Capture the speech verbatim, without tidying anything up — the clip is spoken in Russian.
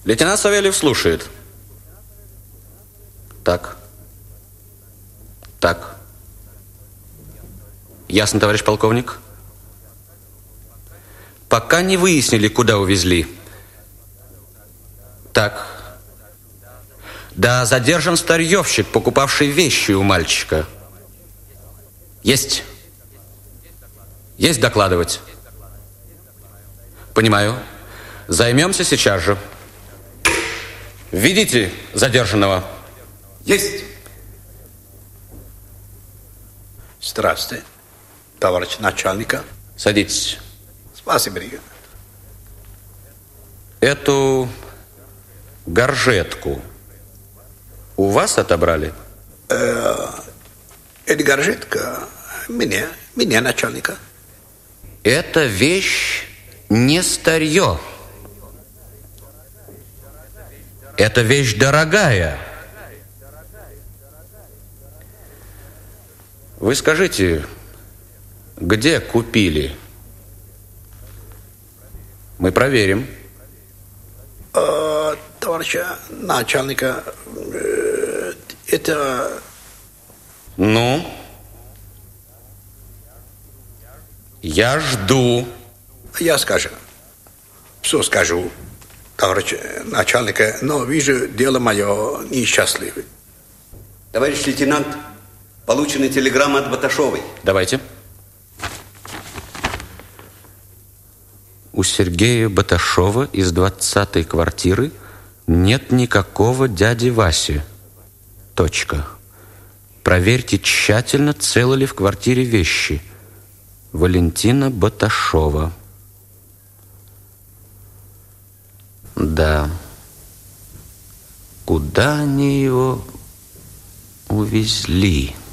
Лейтенант Савельев слушает. Так. Так. Ясно, товарищ полковник. Пока не выяснили, куда увезли. Так. Да, задержан старьевщик, покупавший вещи у мальчика. Есть. Есть докладывать. Понимаю. Займемся сейчас же. Введите задержанного. Есть. Здравствуйте, товарищ начальника. Садитесь. Спасибо, бригада. Эту горжетку у вас отобрали? Э, это горжетка меня, меня начальника. Эта вещь не старье. Эта вещь дорогая. Вы скажите, где купили? Мы проверим. Э, товарища начальника, э, это... Ну? Я жду. Я скажу. Все скажу, товарищ начальника, но вижу, дело мое несчастливое. Товарищ лейтенант, получена телеграмма от Баташовой. Давайте. У Сергея Баташова из двадцатой квартиры нет никакого дяди Васи. Точка. Проверьте тщательно, целы ли в квартире вещи. Валентина Баташова. Да. Куда они его увезли?